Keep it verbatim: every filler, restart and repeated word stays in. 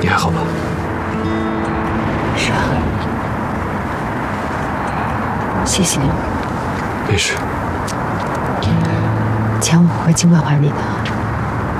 你还好吧？ 是啊，谢谢你。 没事。 钱我会尽快还你的。